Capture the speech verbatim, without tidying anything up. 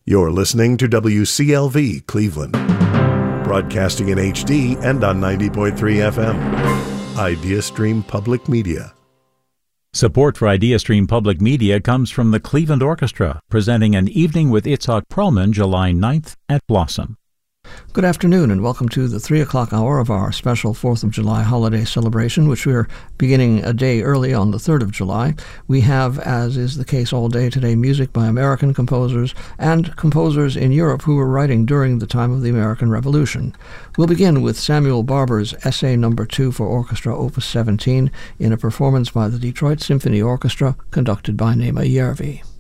You're listening to W C L V Cleveland, broadcasting in H D and on ninety point three F M. IdeaStream Public Media. Support for IdeaStream Public Media comes from the Cleveland Orchestra, presenting an evening with Itzhak Perlman July ninth at Blossom. Good afternoon and welcome to the three o'clock hour of our special fourth of July holiday celebration, which we are beginning a day early on the third of July. We have, as is the case all day today, music by American composers and composers in Europe who were writing during the time of the American Revolution. We'll begin with Samuel Barber's Essay Number two for Orchestra, Opus seventeen, in a performance by the Detroit Symphony Orchestra, conducted by Nema Järvi.